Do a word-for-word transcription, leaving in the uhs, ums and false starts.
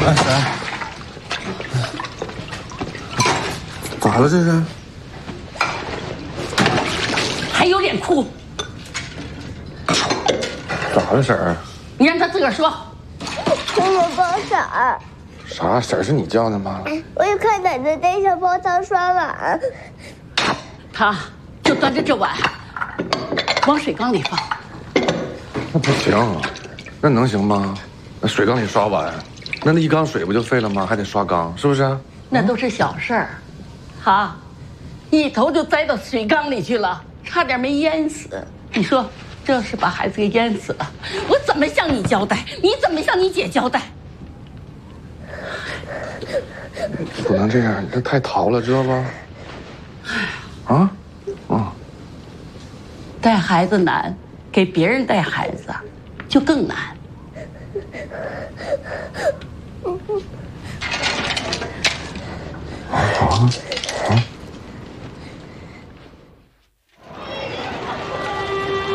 哎，婶，咋了这是？ 还有脸哭？ 咋了，婶儿？ 你让他自个儿说。 给我帮婶儿。 啥？婶儿是你叫的吗？ 我要看奶奶带小泡汤刷碗。 他就端着这碗往水缸里放。 那不行，那能行吗？那水缸里刷碗，那那一缸水不就废了吗？还得刷缸，是不是？ 那都是小事儿，哈，一头就栽到水缸里去了，差点没淹死。你说这是把孩子给淹死了，我怎么向你交代？你怎么向你姐交代？ 不能这样，你这太淘了，知道吧？啊，啊， 带孩子难，给别人带孩子就更难。 好啊。